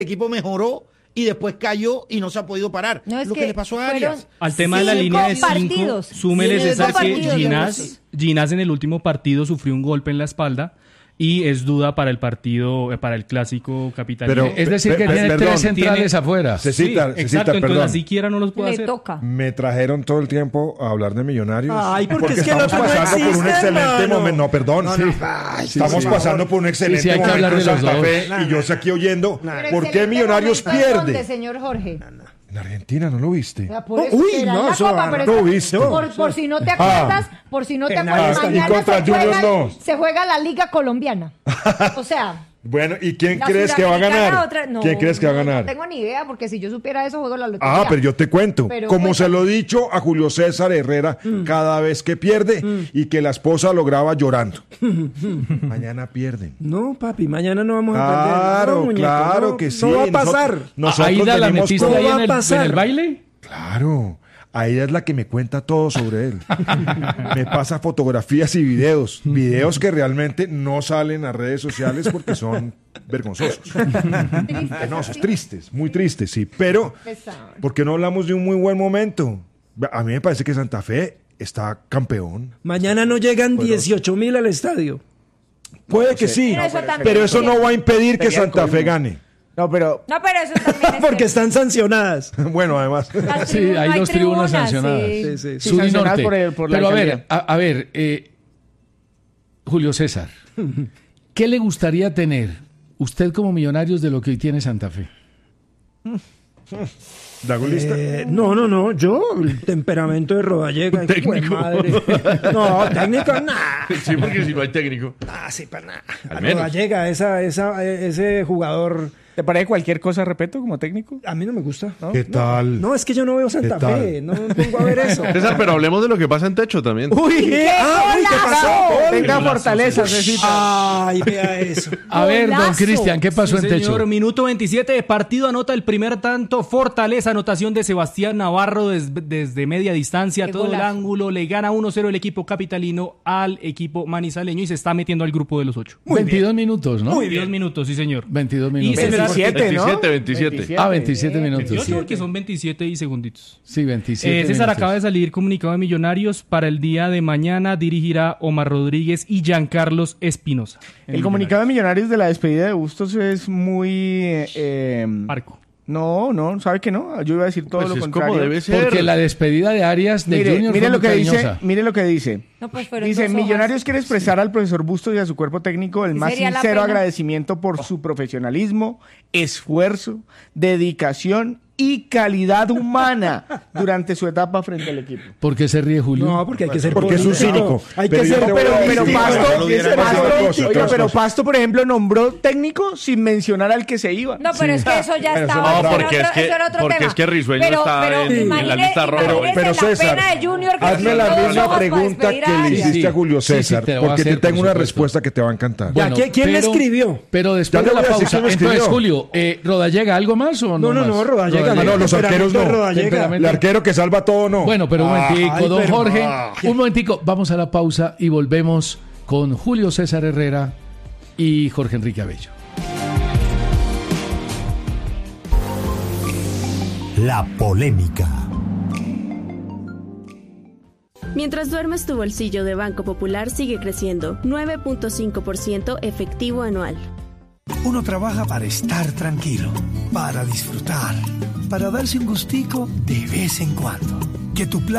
equipo mejoró y después cayó y no se ha podido parar. No, es lo que le pasó a Arias. Al tema de la línea de 5, súmele, César, que Ginás en el último partido sufrió un golpe en la espalda y es duda para el partido, para el clásico capitalino. Pero, es decir, que tiene tres centrales afuera. Exacto, entonces así siquiera no los puede hacer. Toca. Me trajeron todo el tiempo a hablar de Millonarios. Ay, porque es que estamos pasando por un excelente momento. No, perdón. Estamos pasando por un excelente momento en Santa Fe y yo sé aquí oyendo por qué Millonarios pierde. Señor Jorge. En Argentina, ¿no lo viste? Por si no te acuerdas, mañana se juega la Liga Colombiana. O sea... Bueno, ¿y quién crees que va a ganar? ¿Quién crees que va a ganar? No tengo ni idea, porque si yo supiera eso, juego la lotería. Pero yo te cuento. Como se lo he dicho a Julio César Herrera cada vez que pierde y que la esposa lo graba llorando. Mañana pierden. No, papi, mañana no vamos a perder. Claro que sí. No va a pasar. Nosotros la metiste ahí en el baile. Claro. Aida es la que me cuenta todo sobre él. Me pasa fotografías y videos que realmente no salen a redes sociales porque son vergonzosos. Penosos, tristes, muy tristes, sí. Pero, ¿por qué no hablamos de un muy buen momento? A mí me parece que Santa Fe está campeón. Mañana no llegan 18,000 al estadio. Puede que sí, pero eso no va a impedir que Santa Fe gane. No, pero eso también es porque están sancionadas. Bueno, además. Sí, hay dos tribunas sancionadas. Sí. Sur y norte. Pero a ver, Julio César, ¿qué le gustaría tener usted como Millonarios de lo que hoy tiene Santa Fe? ¿Dagolista? No, yo, el temperamento de Rodallega. Técnico. No, técnico, nada. Sí, porque si no hay técnico. Sí, para nada. Rodallega, ese jugador... ¿Te parece cualquier cosa, repito, como técnico? A mí no me gusta. ¿No? ¿Qué tal? No, es que yo no veo Santa Fe. No me pongo a ver eso. César, pero hablemos de lo que pasa en techo también. ¿Qué pasó? Tenga fortaleza, Cecita. Ay, vea eso. A ver, don Cristian, ¿qué pasó en techo? Señor, minuto 27 de partido, anota el primer tanto. Fortaleza, anotación de Sebastián Navarro desde media distancia, todo el ángulo. Le gana 1-0 el equipo capitalino al equipo manizaleño y se está metiendo al grupo de los 8. 22 minutos, ¿no? 22 minutos, sí, señor. 22 minutos. Y 27, ¿no? 27. 27 minutos. 28 porque son 27 y segunditos. Sí, 27 César, minutos. acaba de salir comunicado de Millonarios. Para el día de mañana dirigirá Omar Rodríguez y Giancarlos Espinosa. El comunicado de Millonarios de la despedida de Bustos es muy... Parco. No, ¿sabe que no? Yo iba a decir todo lo contrario. Como debe ser. Porque la despedida de Arias de Junior mire fue lo que muy dice, cariñosa. mire lo que dice. No, pues Dice, Millonarios quiere expresar al profesor Bustos y a su cuerpo técnico el más sincero agradecimiento por su profesionalismo, esfuerzo, dedicación y calidad humana durante su etapa frente al equipo. ¿Por qué se ríe Julio? No, porque hay que ser porque es un cínico. Hay que ser pero Pasto, por ejemplo, nombró técnico sin mencionar al que se iba. No, pero es que eso ya estaba. No, porque es que Risueño está en la lista roja. Pero César, hazme la misma pregunta que le hiciste a Julio César, porque te tengo una respuesta que te va a encantar. Bueno, ¿quién le escribió? Pero después de la pausa, entonces, Julio, ¿Rodallega algo más o no? No, Rodallega. No, los arqueros no. El arquero que salva todo no. Bueno, pero un momentico, don Jorge. Un momentico, vamos a la pausa y volvemos con Julio César Herrera y Jorge Enrique Abello. La polémica. Mientras duermes, tu bolsillo de Banco Popular sigue creciendo, 9.5% efectivo anual. Uno trabaja para estar tranquilo, para disfrutar, para darse un gustico de vez en cuando. Que tu plan